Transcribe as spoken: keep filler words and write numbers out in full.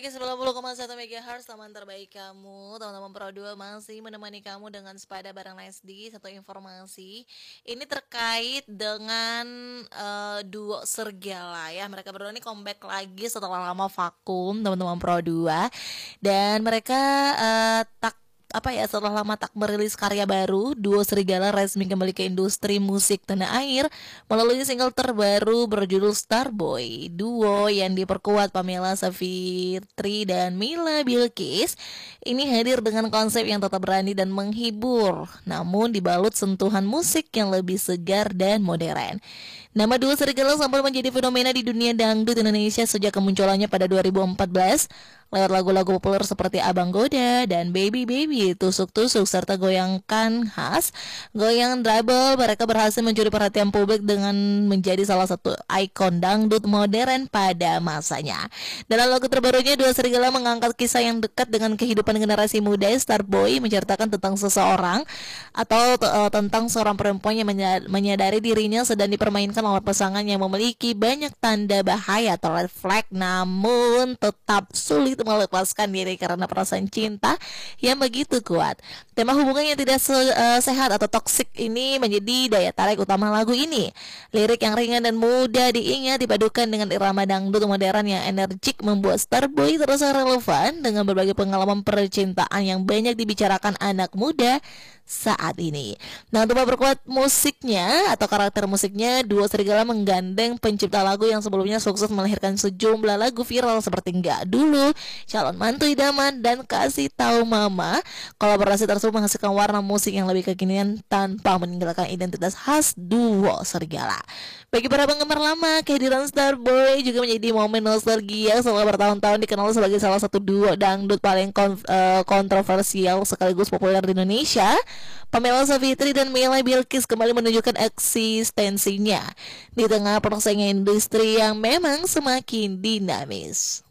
sembilan puluh koma satu MHz, teman terbaik kamu. Teman-teman Pro dua masih menemani kamu dengan Sepada bareng Lesdi. Satu informasi, ini terkait dengan uh, duo Serigala ya. Mereka berdua ini comeback lagi setelah lama vakum, teman-teman Pro dua. Dan mereka uh, tak apa ya setelah lama tak merilis karya baru, duo Serigala resmi kembali ke industri musik tanah air melalui single terbaru berjudul Starboy. Duo yang diperkuat Pamela Savitri dan Mila Bilkis ini hadir dengan konsep yang tetap berani dan menghibur, namun dibalut sentuhan musik yang lebih segar dan modern. Nama duo Serigala sempat menjadi fenomena di dunia dangdut Indonesia sejak kemunculannya pada dua ribu empat belas lewat lagu-lagu populer seperti Abang Goda dan Baby Baby, Tusuk-tusuk, serta goyangkan khas, goyang double. Mereka berhasil mencuri perhatian publik dengan menjadi salah satu ikon dangdut modern pada masanya. Dalam lagu terbarunya, dua Serigala mengangkat kisah yang dekat dengan kehidupan generasi muda. Starboy menceritakan tentang seseorang atau uh, tentang seorang perempuan yang menyadari dirinya sedang dipermainkan oleh pasangan yang memiliki banyak tanda bahaya atau red flag, namun tetap sulit melepaskan diri karena perasaan cinta yang begitu kuat. Tema hubungan yang tidak se- uh, sehat atau toksik ini menjadi daya tarik utama lagu ini. Lirik yang ringan dan mudah diingat dipadukan dengan irama dangdut modern yang energik membuat Starboy terasa relevan dengan berbagai pengalaman percintaan yang banyak dibicarakan anak muda saat ini. Nah, untuk memperkuat musiknya atau karakter musiknya, duo Serigala menggandeng pencipta lagu yang sebelumnya sukses melahirkan sejumlah lagu viral seperti Enggak Dulu, Calon Mantu Idaman, dan Kasih Tahu Mama. Kolaborasi tersebut menghasilkan warna musik yang lebih kekinian tanpa meninggalkan identitas khas duo Serigala. Bagi para penggemar lama, kehadiran Starboy juga menjadi momen nostalgia setelah bertahun-tahun dikenal sebagai salah satu duo dangdut paling kon- uh, kontroversial sekaligus populer di Indonesia. Pamela Savitri dan Mila Bilkis kembali menunjukkan eksistensinya di tengah persaingan industri yang memang semakin dinamis.